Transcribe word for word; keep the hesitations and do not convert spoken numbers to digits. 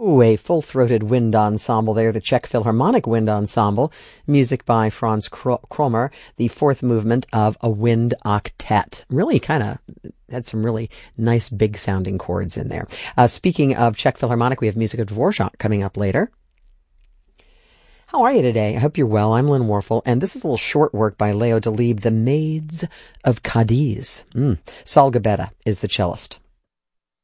Ooh, a full-throated wind ensemble there, the Czech Philharmonic Wind Ensemble, music by Franz Kromer, the fourth movement of a wind octet. Really kind of had some really nice big-sounding chords in there. Uh, speaking of Czech Philharmonic, we have music of Dvorak coming up later. How are you today? I hope you're well. I'm Lynn Warfel, and this is a little short work by Leo Delibes, The Maids of Cadiz. Mm. Saul Gabetta is the cellist.